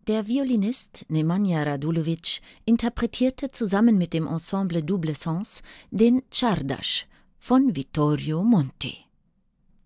Der Violinist Nemanja Radulović interpretierte zusammen mit dem Ensemble Double Sens den Čardaš von Vittorio Monti.